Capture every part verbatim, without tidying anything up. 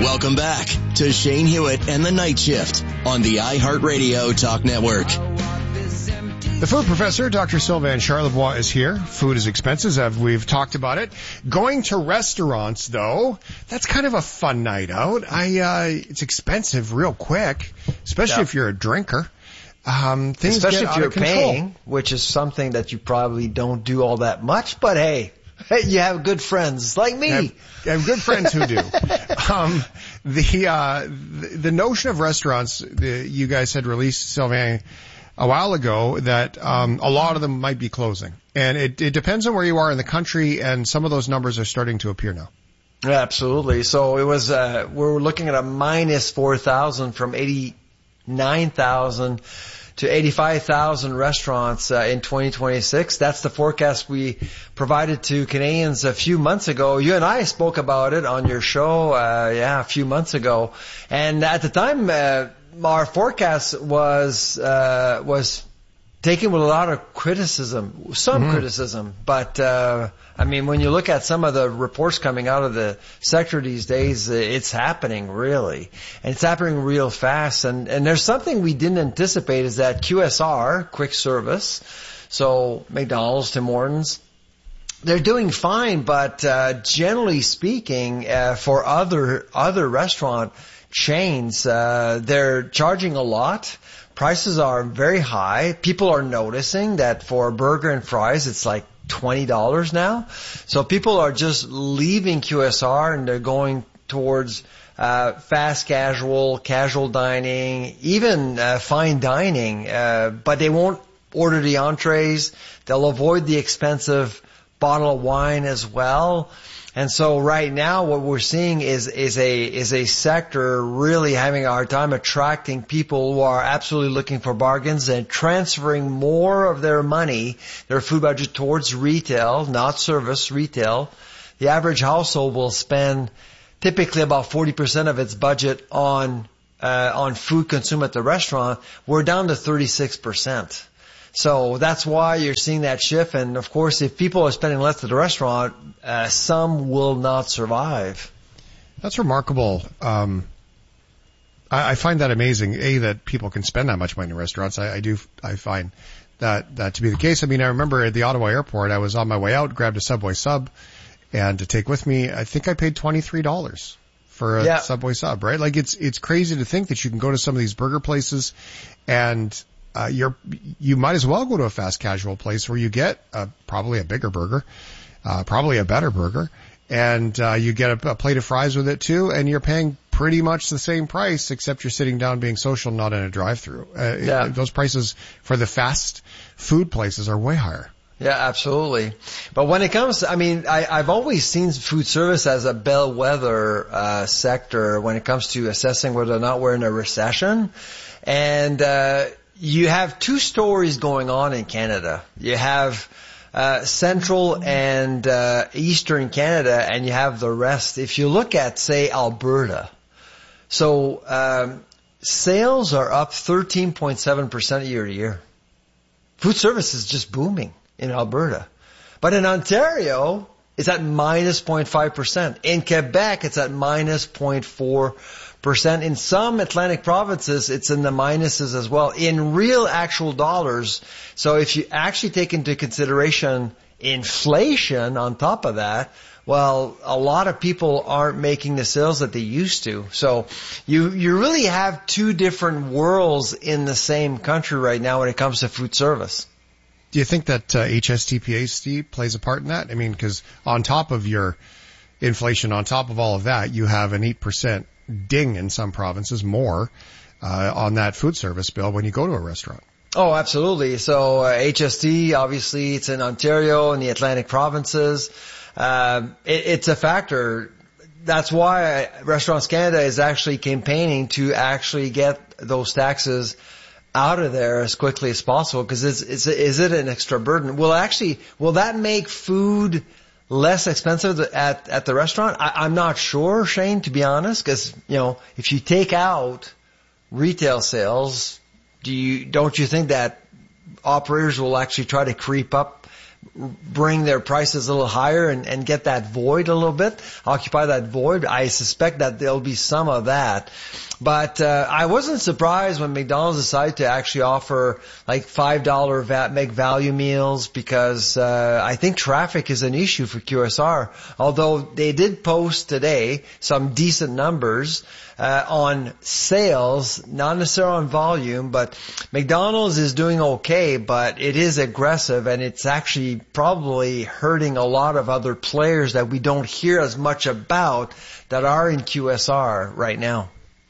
Welcome back to Shane Hewitt and the Night Shift on the iHeartRadio Talk Network. The food professor, Doctor Sylvain Charlebois, is here. Food is expensive, as we've talked about it. Going to restaurants, though, that's kind of a fun night out. I, uh, it's expensive real quick, especially yeah. if you're a drinker. Um, things especially get if out you're of control. paying, which is something that you probably don't do all that much, but hey, you have good friends like me. I have, I have good friends who do. um, the, uh, the, the notion of restaurants, the, you guys had released, Sylvain, a while ago that um, a lot of them might be closing. And it, it depends on where you are in the country, and some of those numbers are starting to appear now. Absolutely. So it was, uh, we're looking at a minus four thousand from eighty-nine thousand to eighty-five thousand restaurants uh, in twenty twenty-six. That's the forecast we provided to Canadians a few months ago. You and I spoke about it on your show, uh, yeah, a few months ago. And at the time, uh, our forecast was, uh, was taken with a lot of criticism, some mm-hmm. criticism, but, uh, I mean, when you look at some of the reports coming out of the sector these days, it's happening really. And it's happening real fast. And, and there's something we didn't anticipate is that Q S R, quick service, so McDonald's, Tim Hortons, they're doing fine, but, uh, generally speaking, uh, for other, other restaurant chains, uh, they're charging a lot. Prices are very high. People are noticing that for a burger and fries, it's like twenty dollars now. So people are just leaving Q S R and they're going towards uh fast casual, casual dining, even uh, fine dining, uh but they won't order the entrees. They'll avoid the expensive bottle of wine as well. And so right now what we're seeing is, is a, is a sector really having a hard time attracting people who are absolutely looking for bargains and transferring more of their money, their food budget towards retail, not service, retail. The average household will spend typically about forty percent of its budget on, uh, on food consumed at the restaurant. We're down to thirty-six percent. So that's why you're seeing that shift. And of course, if people are spending less at the restaurant, uh, some will not survive. That's remarkable. Um, I, I find that amazing. A, that people can spend that much money in restaurants. I, I do, I find that, that to be the case. I mean, I remember at the Ottawa airport, I was on my way out, grabbed a Subway sub, and to take with me, I think I paid twenty-three dollars for a yeah. Subway sub, right? Like it's, it's crazy to think that you can go to some of these burger places and Uh, you're, you might as well go to a fast casual place where you get a, probably a bigger burger, uh, probably a better burger, and, uh, you get a, a plate of fries with it too, and you're paying pretty much the same price, except you're sitting down being social, not in a drive-through. Uh, yeah. it, those prices for the fast food places are way higher. Yeah, absolutely. But when it comes to, I mean, I, I've always seen food service as a bellwether, uh, sector when it comes to assessing whether or not we're in a recession. And, uh, you have two stories going on in Canada. You have uh central and uh eastern Canada, and you have the rest. If you look at, say, Alberta, so um sales are up thirteen point seven percent year to year. Food service is just booming in Alberta. But in Ontario, it's at minus zero point five percent. In Quebec, it's at minus zero point four percent. In some Atlantic provinces, it's in the minuses as well, in real actual dollars. So if you actually take into consideration inflation on top of that, well, a lot of people aren't making the sales that they used to. So you, you really have two different worlds in the same country right now when it comes to food service. Do you think that uh, H S T P A, Steve, plays a part in that? I mean, because on top of your inflation, on top of all of that, you have an eight percent ding in some provinces, more uh, on that food service bill when you go to a restaurant. Oh, absolutely. So uh, H S T, obviously, it's in Ontario and the Atlantic provinces. Uh, it, it's a factor. That's why Restaurants Canada is actually campaigning to actually get those taxes out of there as quickly as possible, because it's, it's, is it an extra burden? Will actually, will that make food less expensive at, at the restaurant? I, I'm not sure, Shane, to be honest, because, you know, if you take out retail sales, do you, don't you think that operators will actually try to creep up bring their prices a little higher and, and get that void a little bit, occupy that void. I suspect that there'll be some of that. But uh, I wasn't surprised when McDonald's decided to actually offer like five dollar va- make value meals, because uh, I think traffic is an issue for Q S R. Although they did post today some decent numbers uh, on sales, not necessarily on volume, but McDonald's is doing okay, but it is aggressive, and it's actually probably hurting a lot of other players that we don't hear as much about that are in Q S R right now.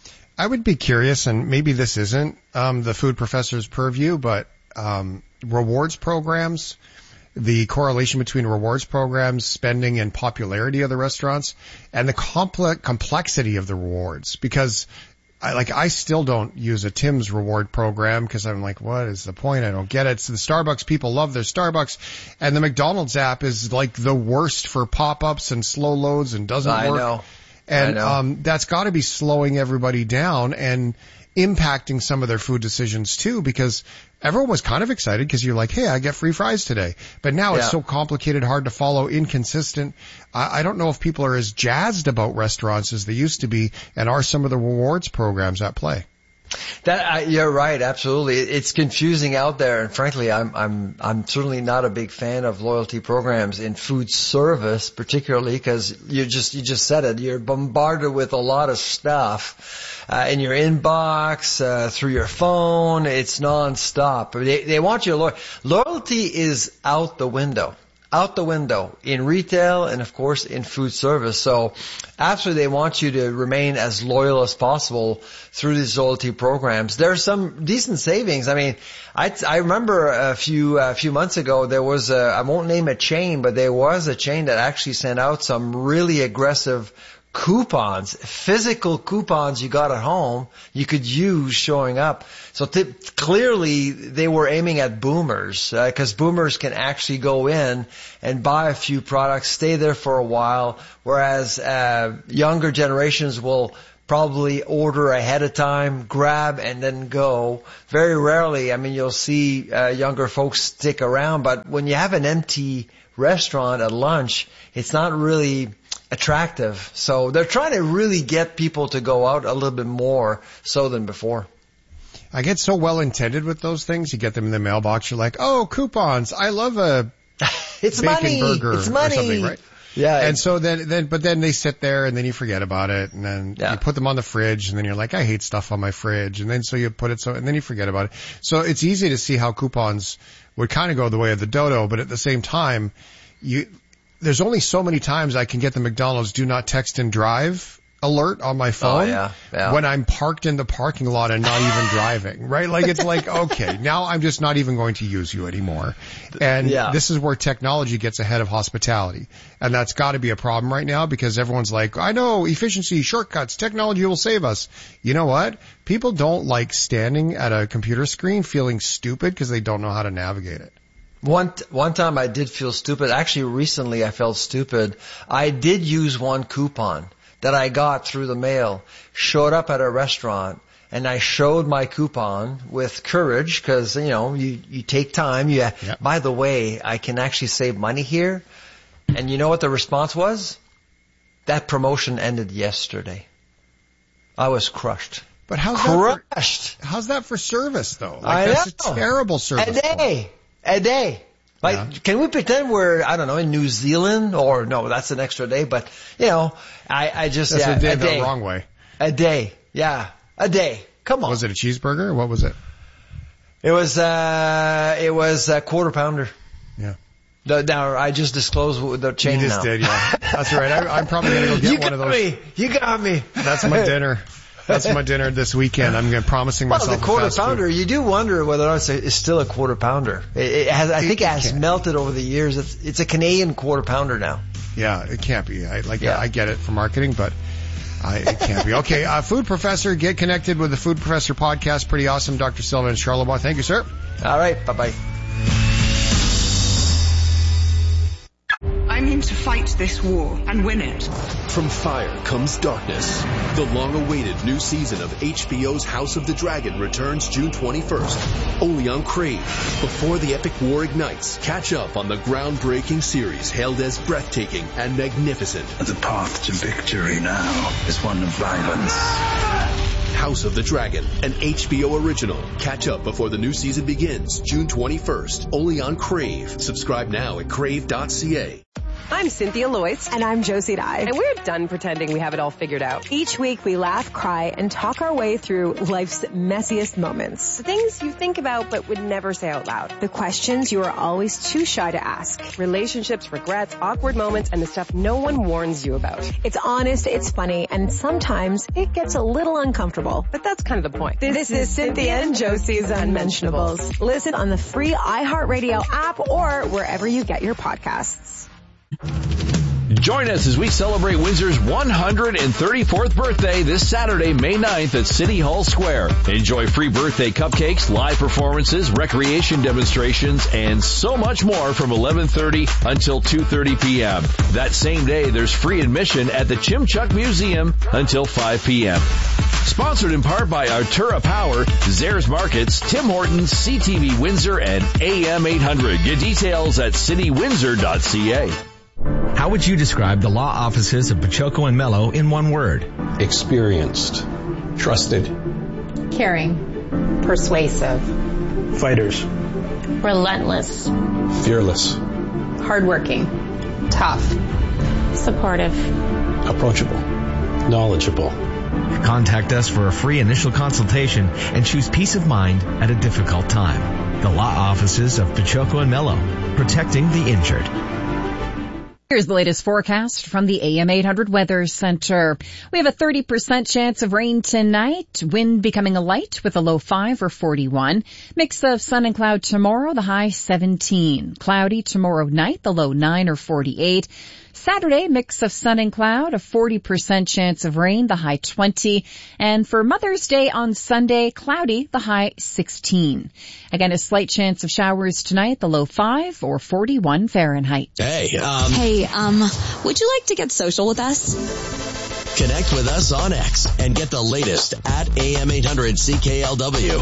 I would be curious, and maybe this isn't um, the food professor's purview, but um, rewards programs, the correlation between rewards programs, spending, and popularity of the restaurants, and the complex complexity of the rewards. Because I like I still don't use a Tim's reward program because I'm like, what is the point? I don't get it. So the Starbucks people love their Starbucks, and the McDonald's app is like the worst for pop-ups and slow loads and doesn't I work. know. And um that's got to be slowing everybody down and impacting some of their food decisions too, because everyone was kind of excited because you're like, hey, I get free fries today. But now Yeah. it's so complicated, hard to follow, inconsistent. I, I don't know if people are as jazzed about restaurants as they used to be, and are some of the rewards programs at play. That uh, you're right, absolutely. It's confusing out there, and frankly, I'm I'm I'm certainly not a big fan of loyalty programs in food service, particularly because you just you just said it. You're bombarded with a lot of stuff uh, in your inbox, uh, through your phone. It's nonstop. They they want you to loyal. Loyalty is out the window. Out the window in retail and, of course, in food service. So absolutely they want you to remain as loyal as possible through these loyalty programs. There's some decent savings. I mean, I, I remember a few, a few months ago there was a, I won't name a chain, but there was a chain that actually sent out some really aggressive coupons, physical coupons you got at home you could use showing up. So t- clearly they were aiming at boomers, because uh, boomers can actually go in and buy a few products, stay there for a while, whereas uh, younger generations will probably order ahead of time, grab, and then go. Very rarely, I mean, you'll see uh, younger folks stick around, but when you have an empty restaurant at lunch, it's not really attractive. So they're trying to really get people to go out a little bit more so than before. I get so well intended with those things. You get them in the mailbox. You're like, oh, coupons. I love a it's bacon money. burger It's money. or something, right? Yeah. And so then, then, but then they sit there and then you forget about it, and then Yeah. you put them on the fridge, and then you're like, I hate stuff on my fridge. And then so you put it so, and then you forget about it. So it's easy to see how coupons would kind of go the way of the dodo, but at the same time, you, there's only so many times I can get the McDonald's do not text and drive alert on my phone Oh, yeah, yeah. when I'm parked in the parking lot and not even driving, right? Like it's like, okay, now I'm just not even going to use you anymore. And Yeah. this is where technology gets ahead of hospitality. And that's got to be a problem right now, because everyone's like, I know, efficiency, shortcuts, technology will save us. You know what? People don't like standing at a computer screen feeling stupid because they don't know how to navigate it. One one time I did feel stupid. Actually, recently I felt stupid. I did use one coupon that I got through the mail, showed up at a restaurant, and I showed my coupon with courage, because, you know, you, you take time. You, Yep. By the way, I can actually save money here. And you know what the response was? That promotion ended yesterday. I was crushed. But how's that Crushed. for, how's that for service though? Like I that's know. a terrible service. A day. A day. Like, Yeah. can we pretend we're, I don't know, in New Zealand? Or, no, that's an extra day. But, you know, I, I just, That's yeah, a day a the day. wrong way. A day. Yeah. A day. Come on. Was it a cheeseburger? What was it? It was, uh, it was a quarter pounder. Yeah. The, now, I just disclosed what the chain You just now. did, yeah. That's all right. I, I'm probably going to go get you one got of those. me. You got me. That's my dinner. That's my dinner this weekend. I'm gonna, promising Well, myself the quarter a fast pounder, food. you do wonder whether or not it's, a, it's still a quarter pounder. It, it has, I It- think it it has can't. melted over the years. It's, it's a Canadian quarter pounder now. Yeah, it can't be. I, like, Yeah. I get it for marketing, but I, it can't be. Okay, uh, Food Professor, get connected with the Food Professor podcast. Pretty awesome. Doctor Sylvain Charlebois. Thank you, sir. All right. Bye-bye. I'm in going to fight this war and win it. From fire comes darkness. The long-awaited new season of H B O's House of the Dragon returns June twenty-first, only on Crave. Before the epic war ignites, catch up on the groundbreaking series hailed as breathtaking and magnificent. The path to victory now is one of violence. House of the Dragon, an H B O original. Catch up before the new season begins June twenty-first, only on Crave. Subscribe now at crave dot c a. I'm Cynthia Loyce. And I'm Josie Dye. And we're done pretending we have it all figured out. Each week we laugh, cry, and talk our way through life's messiest moments. The things you think about but would never say out loud. The questions you are always too shy to ask. Relationships, regrets, awkward moments, and the stuff no one warns you about. It's honest, it's funny, and sometimes it gets a little uncomfortable. But that's kind of the point. This, this is Cynthia and Josie's Unmentionables. Listen on the free iHeartRadio app or wherever you get your podcasts. Join us as we celebrate Windsor's one hundred thirty-fourth birthday this Saturday, May ninth at City Hall Square. Enjoy free birthday cupcakes, live performances, recreation demonstrations, and so much more from eleven thirty until two thirty p.m. That same day, there's free admission at the Chimchuck Museum until five p.m. Sponsored in part by Artura Power, Zayres Markets, Tim Hortons, C T V Windsor, and A M eight hundred. Get details at city windsor dot c a. How would you describe the law offices of Pachoco and Mello in one word? Experienced. Trusted. Caring. Persuasive. Fighters. Relentless. Fearless. Hardworking. Tough. Supportive. Approachable. Knowledgeable. Contact us for a free initial consultation and choose peace of mind at a difficult time. The law offices of Pachoco and Mello, protecting the injured. Here's the latest forecast from the A M eight hundred Weather Center. We have a thirty percent chance of rain tonight, wind becoming a light with a low five or forty-one. Mix of sun and cloud tomorrow, the high seventeen. Cloudy tomorrow night, the low nine or forty-eight. Saturday, mix of sun and cloud, a forty percent chance of rain, the high twenty. And for Mother's Day on Sunday, cloudy, the high sixteen. Again, a slight chance of showers tonight, the low five or forty-one Fahrenheit. Hey, um... Hey, um, would you like to get social with us? Connect with us on X and get the latest at A M eight hundred C K L W.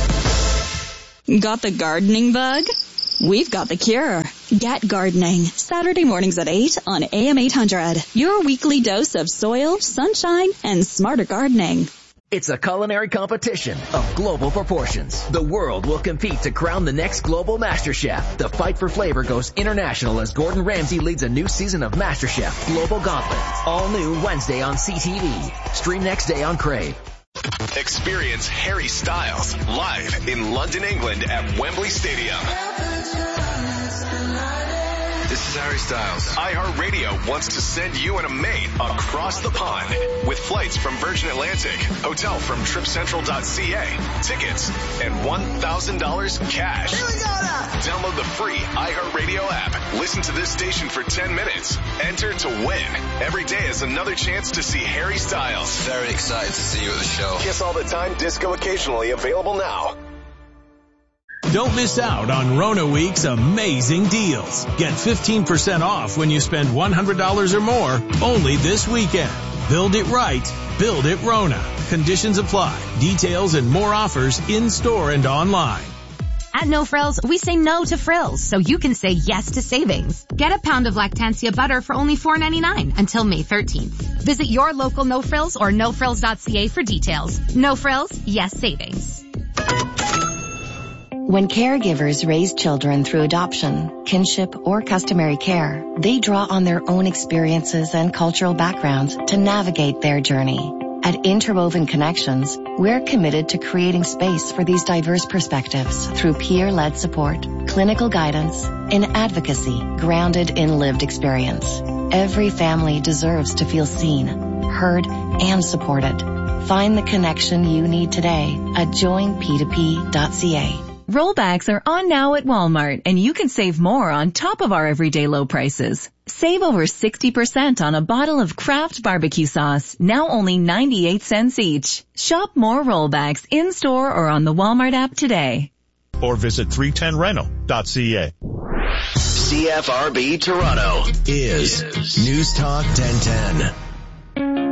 Got the gardening bug? We've got the cure. Get Gardening, Saturday mornings at eight on A M eight hundred. Your weekly dose of soil, sunshine, and smarter gardening. It's a culinary competition of global proportions. The world will compete to crown the next global master chef. The fight for flavor goes international as Gordon Ramsay leads a new season of MasterChef Global Gauntlet. All new Wednesday on C T V. Stream next day on Crave. Experience Harry Styles live in London, England at Wembley Stadium. This is Harry Styles. iHeartRadio wants to send you and a mate across the pond with flights from Virgin Atlantic, hotel from trip central dot c a, tickets, and one thousand dollars cash. Here we go now. Download the free iHeartRadio app. Listen to this station for ten minutes. Enter to win. Every day is another chance to see Harry Styles. Very excited to see you at the show. Kiss all the time, disco occasionally, available now. Don't miss out on Rona Week's amazing deals. Get fifteen percent off when you spend one hundred dollars or more only this weekend. Build it right. Build it Rona. Conditions apply. Details and more offers in-store and online. At No Frills, we say no to frills, so you can say yes to savings. Get a pound of Lactancia butter for only four ninety-nine until May thirteenth. Visit your local No Frills or no frills dot c a for details. No Frills, yes savings. When caregivers raise children through adoption, kinship, or customary care, they draw on their own experiences and cultural backgrounds to navigate their journey. At Interwoven Connections, we're committed to creating space for these diverse perspectives through peer-led support, clinical guidance, and advocacy grounded in lived experience. Every family deserves to feel seen, heard, and supported. Find the connection you need today at join p two p dot c a. Rollbacks are on now at Walmart, and you can save more on top of our everyday low prices. Save over sixty percent on a bottle of Kraft barbecue sauce, now only ninety-eight cents each. Shop more rollbacks in-store or on the Walmart app today. Or visit three ten rental dot c a. C F R B Toronto is News Talk ten ten.